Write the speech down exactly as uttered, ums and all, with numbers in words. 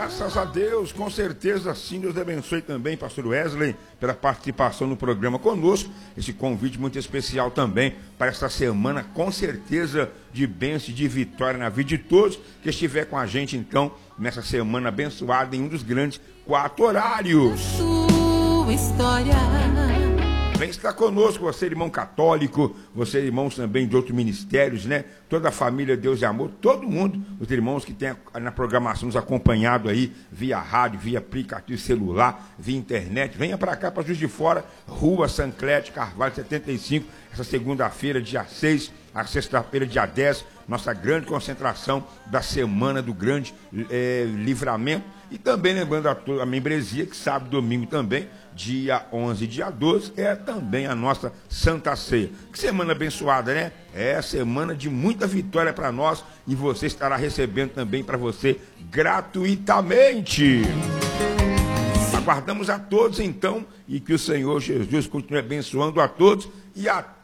Graças a Deus, com certeza sim. Deus abençoe também, pastor Wesley, pela participação no programa conosco. Esse convite muito especial também para esta semana, com certeza de bênção e de vitória na vida de todos que estiver com a gente, então, nessa semana abençoada em um dos grandes quatro horários. Sua história. Vem estar conosco, você irmão católico, você irmãos também de outros ministérios, né? Toda a família Deus e Amor, todo mundo, os irmãos que tem na programação nos acompanhado aí, via rádio, via aplicativo celular, via internet, venha para cá, para Juiz de Fora, Rua Sanclete, Carvalho setenta e cinco, essa segunda-feira, dia seis, a sexta-feira, dia dez, nossa grande concentração da semana do grande é, livramento. E também lembrando a, a membresia, que sábado e domingo também, dia onze e dia doze, é também a nossa Santa Ceia. Que semana abençoada, né? É semana de muita vitória para nós e você estará recebendo também para você gratuitamente. Aguardamos a todos então e que o Senhor Jesus continue abençoando a todos e até